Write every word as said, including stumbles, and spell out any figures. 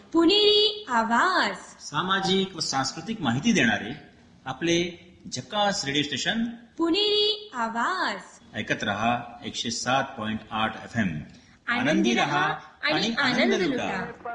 पुणेरी आवाज, सामाजिक व सांस्कृतिक माहिती देणारे आपले झकास रेडिओ स्टेशन पुणेरी आवाज. ऐकत रहा एकशे सात पॉइंट आठ एफ एम. आनंदी रहा आणि आनंद लुटा.